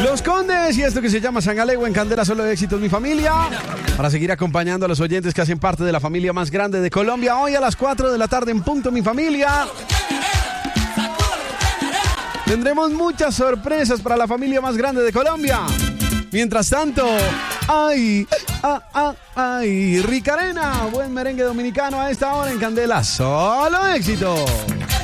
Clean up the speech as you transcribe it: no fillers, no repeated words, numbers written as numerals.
Los Condes y esto que se llama Sangalegua en Candela, solo éxitos, mi familia. Para seguir acompañando a los oyentes que hacen parte de la familia más grande de Colombia. Hoy a las 4 de la tarde en punto, mi familia. Tendremos muchas sorpresas para la familia más grande de Colombia. Mientras tanto, ay, Ricarena, buen merengue dominicano a esta hora en Candela, solo éxito.